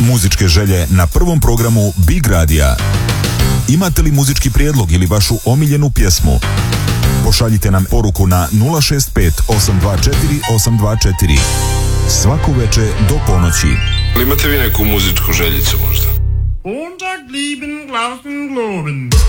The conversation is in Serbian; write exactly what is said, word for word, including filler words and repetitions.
Muzičke želje na prvom programu Big Radija. Imate li muzički prijedlog ili vašu omiljenu pjesmu? Pošaljite nam poruku na nula šest pet osam dva četiri osam dva četiri. Svaku večer do ponoći. Imate vi neku muzičku željicu možda? Montag lieben Glauben globen.